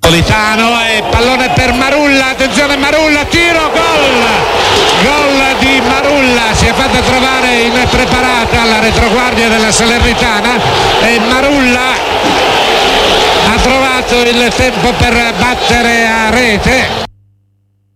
Politano e pallone per Marulla, attenzione Marulla, tiro, gol di Marulla, si è fatta trovare impreparata alla retroguardia della Salernitana e Marulla ha trovato il tempo per battere a rete.